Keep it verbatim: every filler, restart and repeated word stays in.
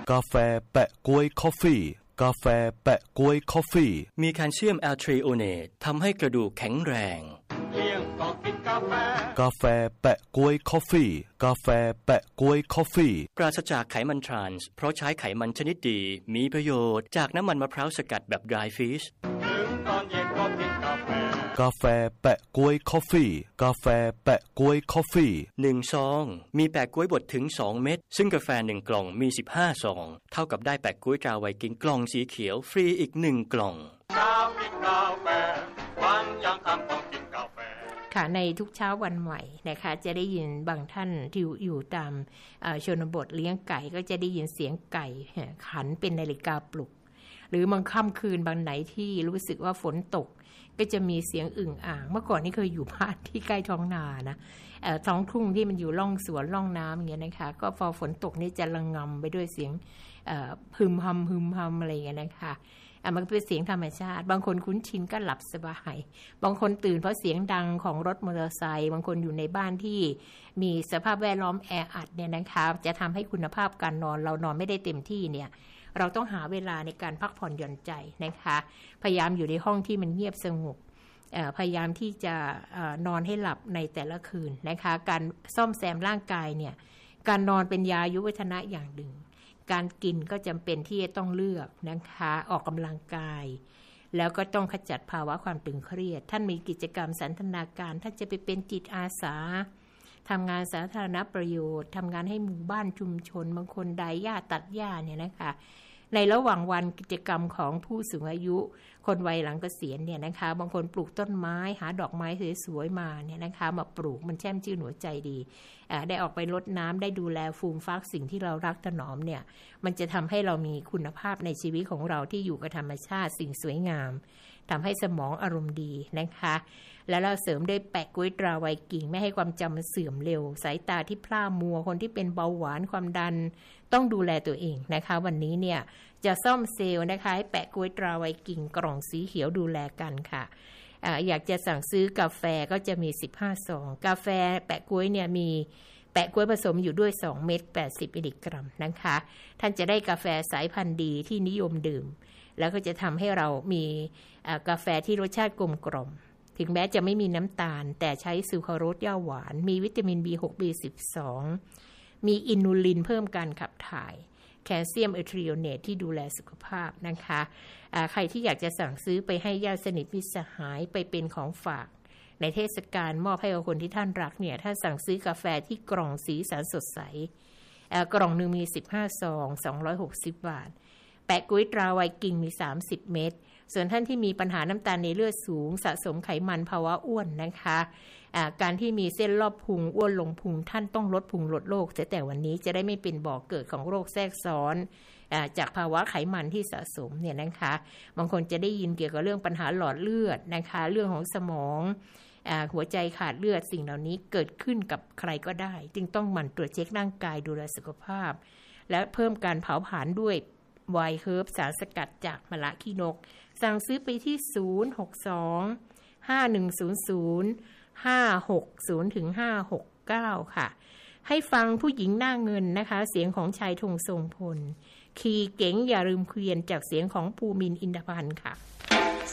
กาแฟแปะก๊วยคอฟฟี่กาแฟแปะก๊วยคอฟฟี่มีแคลเซียมแอลทริโอเนตทำให้กระดูกแข็งแรงเลี้ยงก็กินกาแฟกาแฟแปะก๊วยคอฟฟี่กาแฟแปะก๊วยคอฟฟี่ปราศจากไขมันทรานส์เพราะใช้ไขมันชนิดดีมีประโยชน์จากน้ำมันมะพร้าวสกัดแบบ dry fish ถึงตอนเย็นก็กินกาแฟกาแฟแปะก๊วยคอฟฟี่กาแฟแปะก๊วยคอฟฟี่หนึ่งซองมีแปะก๊วยบดถึงสองเม็ดซึ่งกาแฟหนึ่งกล่องมีสิบห้าซองเท่ากับได้แปะก๊วยตราไวกิ้งกล่องสีเขียวฟรีอีกหนึ่งกล่องเช้ากินกาแฟวันยังค่ำต้องกินกาแฟค่ะในทุกเช้าวันใหม่นะคะจะได้ยินบางท่านที่อยู่ตามชนบทเลี้ยงไก่ก็จะได้ยินเสียงไก่ขันเป็นนาฬิกาปลุกหรือบางค่ำคืนบางไหนที่รู้สึกว่าฝนตกก็จะมีเสียงอึ่งอ่างเมื่อก่อนนี่เคยอยู่บ้านที่ใกล้ท้องนานะท้องทุ่งที่มันอยู่ร่องสวนร่องน้ำอย่างเงี้ยนะคะก็พอฝนตกนี่จะระงำไปด้วยเสียงพึมพำพึมพำอะไรอย่างเงี้ยนะคะมันเป็นเสียงธรรมชาติบางคนคุ้นชินก็หลับสบายบางคนตื่นเพราะเสียงดังของรถมอเตอร์ไซค์บางคนอยู่ในบ้านที่มีสภาพแวดล้อมแออัดเนี่ยนะคะจะทำให้คุณภาพการนอนเรานอนไม่ได้เต็มที่เนี่ยเราต้องหาเวลาในการพักผ่อนหย่อนใจนะคะพยายามอยู่ในห้องที่มันเงียบสงบพยายามที่จะนอนให้หลับในแต่ละคืนนะคะการซ่อมแซมร่างกายเนี่ยการนอนเป็นยาอายุวัฒนะอย่างหนึ่งการกินก็จำเป็นที่จะต้องเลือกนะคะออกกำลังกายแล้วก็ต้องขจัดภาวะความตึงเครียดท่านมีกิจกรรมสันทนาการท่านจะไปเป็นจิตอาสาทำงานสาธารณประโยชน์ทำงานให้หมู่บ้านชุมชนบางคนไดหญ้าตัดหญ้าเนี่ยนะคะในระหว่างวันกิจกรรมของผู้สูงอายุคนวัยหลังเกษียณเนี่ยนะคะบางคนปลูกต้นไม้หาดอกไม้สวยๆมาเนี่ยนะคะมาปลูกมันแช่มชื่นหัวใจดีได้ออกไปรดน้ำได้ดูแลฟูมฟักสิ่งที่เรารักถนอมเนี่ยมันจะทำให้เรามีคุณภาพในชีวิตของเราที่อยู่กับธรรมชาติสิ่งสวยงามทำให้สมองอารมณ์ดีนะคะแล้วเราเสริมด้วยแปะก๊วยตราไวกิ้งไม่ให้ความจำมันเสื่อมเร็วสายตาที่พร่ามัวคนที่เป็นเบาหวานความดันต้องดูแลตัวเองนะคะวันนี้เนี่ยจะซ่อมเซลล์นะคะให้แปะก๊วยตราไวกิ้งกล่องสีเขียวดูแลกันค่ะ อ, อยากจะสั่งซื้อกาแฟก็จะมีสิบห้าซองกาแฟแปะก๊วยเนี่ยมีแปะก๊วยผสมอยู่ด้วยสองเม็ดแปดสิบมิลลิกรัมนะคะท่านจะได้กาแฟสายพันธุ์ดีที่นิยมดื่มแล้วก็จะทำให้เรามีกาแฟที่รสชาติกลมกล่อมถึงแม้จะไม่มีน้ำตาลแต่ใช้ซูโครโรสย่าหวานมีวิตามิน บี หก บี สิบสอง มีอินูลินเพิ่มการขับถ่ายแคลเซียมแอลทริโอเนตที่ดูแลสุขภาพนะคะใครที่อยากจะสั่งซื้อไปให้ญาติสนิทมิตรสหายไปเป็นของฝากในเทศกาลมอบให้กับคนที่ท่านรักเนี่ยถ้าสั่งซื้อกาแฟที่กล่องสีสันสดใสกล่องนึงมีสิบห้าซองสองร้อยหกสิบบาทแปะก๊วยตราไวกิ้งมีสามสิบเม็ดส่วนท่านที่มีปัญหาน้ำตาลในเลือดสูงสะสมไขมันภาวะอ้วนนะคะการที่มีเส้นรอบพุงอ้วนลงพุงท่านต้องลดพุงลดโรคแต่วันนี้จะได้ไม่เป็นบ่อกเกิดของโรคแทรกซ้อนจากภาวะไขมันที่สะสมเนี่ยนะคะบางคนจะได้ยินเกี่ยวกับเรื่องปัญหาหลอดเลือดนะคะเรื่องของสมองหัวใจขาดเลือดสิ่งเหล่านี้เกิดขึ้นกับใครก็ได้จึงต้องหมั่นตรวจเช็คร่างกายดูแลสุขภาพและเพิ่มการเผาผลาญด้วยไวน์เฮิร์บสารสกัดจากมะระขี้นกสั่งซื้อไปที่ศูนย์ หก สอง ห้า หนึ่ง ศูนย์ ศูนย์ ห้า หก ศูนย์ ถึง ห้า หก เก้าค่ะให้ฟังผู้หญิงหน้าเงินนะคะเสียงของชายธงทรงพลขี่เก๋งอย่าลืมเกวียนจากเสียงของภูมินทร์อินทพันธ์ค่ะ